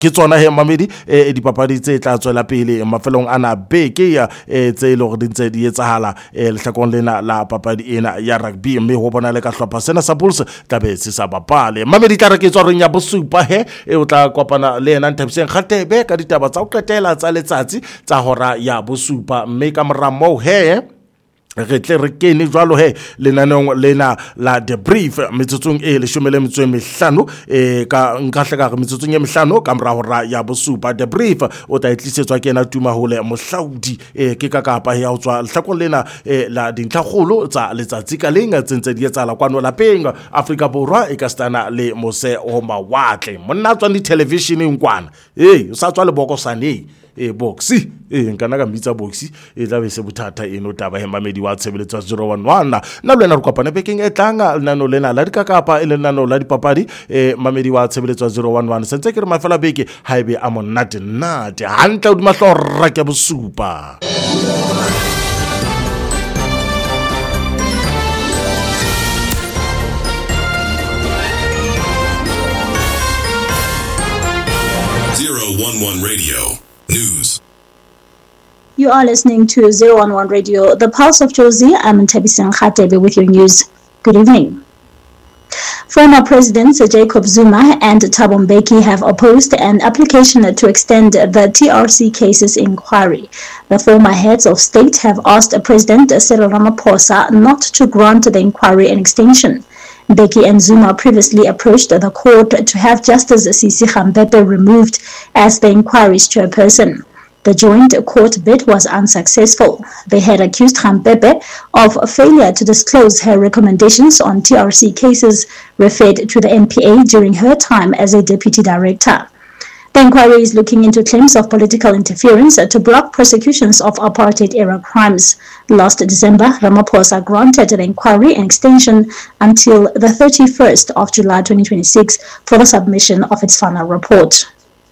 ke tsona he mamedi dipapadi tse tla tswela pele mafelong ana beke ya tse ile go dintse di etsahala lehlakong lena la papadi ena ya rugby mme ho bona le ka hlopha sena sa Bulls tlabe se sa bapale mamedi tla re ke tswa reng ya bosupa he o tla kopana le ena Nthabiseng Kgathebe ka ditaba tsa go qetela tsa letsatsi tsa hora ya bosupa mme ka moramo he re tle re kene jwalo he lenanong lena la debrief metsotsong e 15 ka nkahle ka metsotsong e 5 ka mora hora ya bosupa debrief o tla itlisetswa ke na tuma hole mohlaudi ke ka kapa ya utswa lehlakong lena la dintlhagolo tsa letsatsi ka lenga tsentse di etsala kwano lapeng Afrika Borwa e ka stana le mose o mawatle monna tswa di televisioneng kwana o sa tswa le bokosane boxi nkana ka mitsa boxi e tla be se bothata eno taba he mamedi wa tshebeletso 011 na lena re kopana bekeng e tlanga lenano lena la dikakapa e lenano la dipapadi mamedi wa tshebeletso 011 sentse ke re mafela beke haebe a monate nate hantle o di mahlorra ke bosupa Radio News. You are listening to 011 Radio, the Pulse of Jozi. I'm Nthabiseng Kgathebe with your news. Good evening. Former Presidents Jacob Zuma and Thabo Mbeki have opposed an application to extend the TRC cases inquiry. The former heads of state have asked President Cyril Ramaphosa not to grant the inquiry an extension. Mbeki and Zuma previously approached the court to have Justice Sisi Khampepe removed as the inquiry's chairperson. The joint court bid was unsuccessful. They had accused Khampepe of failure to disclose her recommendations on TRC cases referred to the NPA during her time as a deputy director. The inquiry is looking into claims of political interference to block prosecutions of apartheid-era crimes. Last December, Ramaphosa granted the inquiry an extension until the 31st of July 2026 for the submission of its final report.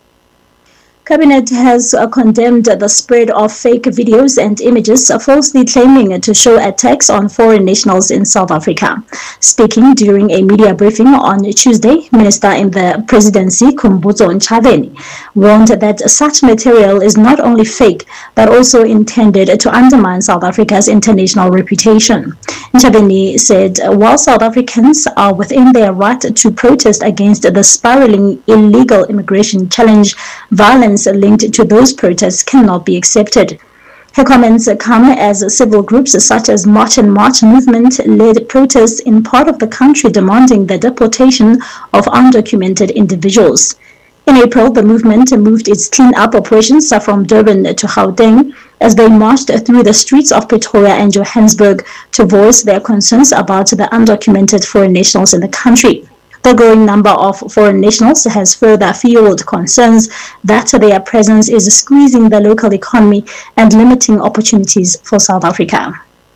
Cabinet has condemned the spread of fake videos and images falsely claiming to show attacks on foreign nationals in South Africa. Speaking during a media briefing on Tuesday, Minister in the Presidency, Khumbudzo Ntshavheni, warned that such material is not only fake, but also intended to undermine South Africa's international reputation. Ntshavheni said, while South Africans are within their right to protest against the spiraling illegal immigration challenge, violence linked to those protests cannot be accepted. Her comments come as civil groups such as March and March movement led protests in part of the country demanding the deportation of undocumented individuals. In April, the movement moved its clean-up operations from Durban to Gauteng as they marched through the streets of Pretoria and Johannesburg to voice their concerns about the undocumented foreign nationals in the country. The growing number of foreign nationals has further fueled concerns that their presence is squeezing the local economy and limiting opportunities for South Africa.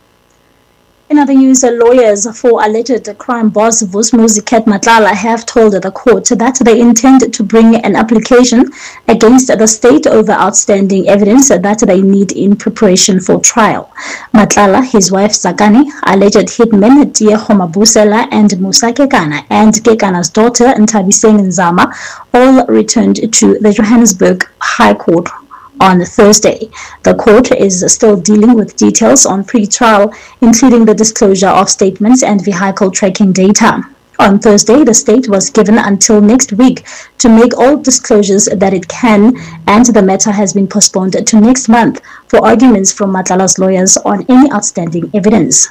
In other news, lawyers for alleged crime boss Vus'Muzi Matlala have told the court that they intend to bring an application against the state over outstanding evidence that they need in preparation for trial. Matlala, his wife Zakani, alleged hitmen Tiego Mabusela and Musa Kekana, and Kekana's daughter Nthabiseng Nzama all returned to the Johannesburg High Court on Thursday. The court is still dealing with details on pre-trial, including the disclosure of statements and vehicle tracking data. On Thursday, the state was given until next week to make all disclosures that it can, and the matter has been postponed to next month for arguments from Matlala's lawyers on any outstanding evidence.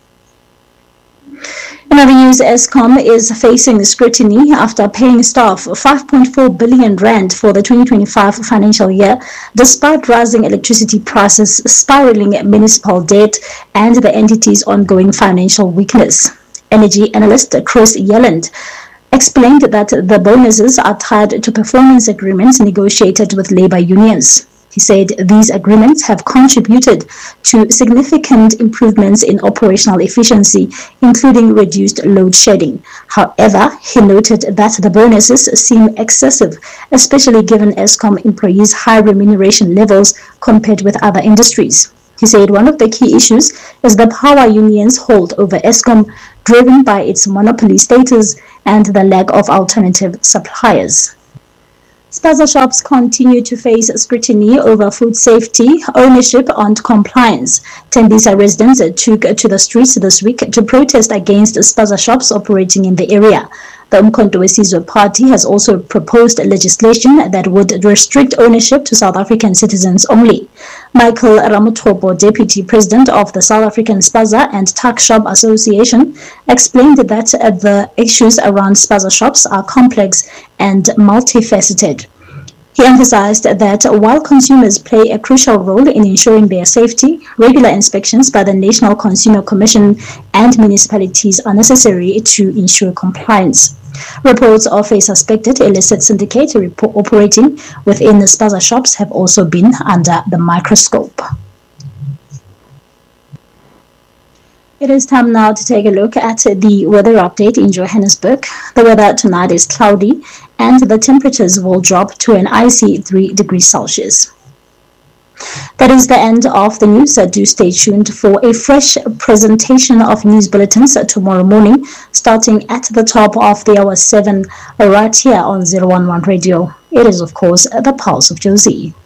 In other news, Eskom is facing scrutiny after paying staff 5.4 billion rand for the 2025 financial year, despite rising electricity prices, spiraling municipal debt, and the entity's ongoing financial weakness. Energy analyst Chris Yelland explained that the bonuses are tied to performance agreements negotiated with labor unions. He said these agreements have contributed to significant improvements in operational efficiency, including reduced load shedding. However, he noted that the bonuses seem excessive, especially given Eskom employees' high remuneration levels compared with other industries. He said one of the key issues is the power unions hold over Eskom, driven by its monopoly status and the lack of alternative suppliers. Spaza shops continue to face scrutiny over food safety, ownership, and compliance. Tembisa residents took to the streets this week to protest against Spaza shops operating in the area. The Umkhonto weSizwe Party has also proposed legislation that would restrict ownership to South African citizens only. Michael Ramothopo, Deputy President of the South African Spaza and Tuck Shop Association, explained that the issues around Spaza shops are complex and multifaceted. He emphasized that while consumers play a crucial role in ensuring their safety, regular inspections by the National Consumer Commission and municipalities are necessary to ensure compliance. Reports of a suspected illicit syndicate operating within the Spaza shops have also been under the microscope. It is time now to take a look at the weather update in Johannesburg. The weather tonight is cloudy and the temperatures will drop to an icy 3 degrees Celsius. That is the end of the news. Do stay tuned for a fresh presentation of news bulletins tomorrow morning, starting at the top of the hour 7 right here on 011 Radio. It is, of course, the Pulse of Jozi.